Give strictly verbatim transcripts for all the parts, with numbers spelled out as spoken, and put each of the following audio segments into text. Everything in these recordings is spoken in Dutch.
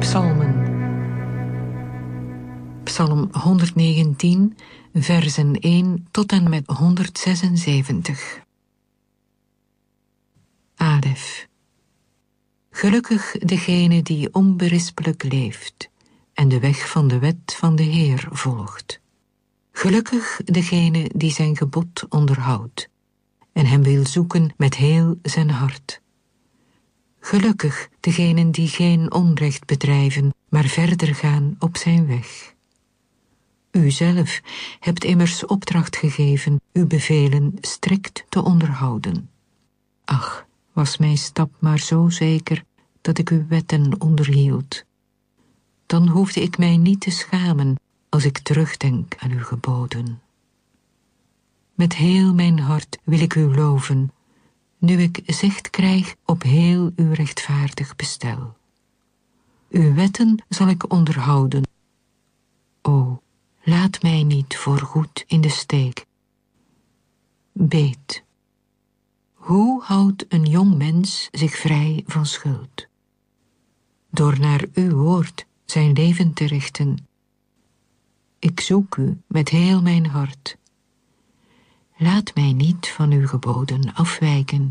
Psalmen. Psalm honderdnegentien, versen één tot en met honderdzesenzeventig. Alef. Gelukkig degene die onberispelijk leeft en de weg van de wet van de Heer volgt. Gelukkig degene die zijn gebod onderhoudt en hem wil zoeken met heel zijn hart. Gelukkig degenen die geen onrecht bedrijven, maar verder gaan op zijn weg. U zelf hebt immers opdracht gegeven uw bevelen strikt te onderhouden. Ach, was mijn stap maar zo zeker dat ik uw wetten onderhield. Dan hoefde ik mij niet te schamen als ik terugdenk aan uw geboden. Met heel mijn hart wil ik u loven, nu ik zicht krijg op heel uw rechtvaardig bestel. Uw wetten zal ik onderhouden. O, laat mij niet voorgoed in de steek. Beet. Hoe houdt een jong mens zich vrij van schuld? Door naar uw woord zijn leven te richten. Ik zoek u met heel mijn hart. Laat mij niet van uw geboden afwijken.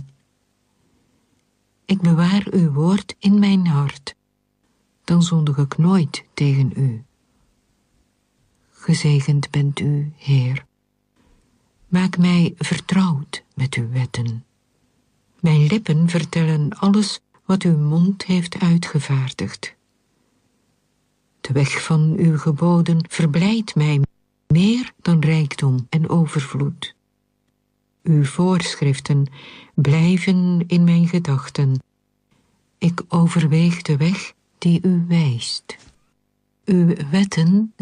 Ik bewaar uw woord in mijn hart, dan zondig ik nooit tegen u. Gezegend bent u, Heer. Maak mij vertrouwd met uw wetten. Mijn lippen vertellen alles wat uw mond heeft uitgevaardigd. De weg van uw geboden verblijdt mij meer dan rijkdom en overvloed. Uw voorschriften blijven in mijn gedachten. Ik overweeg de weg die u wijst. Uw wetten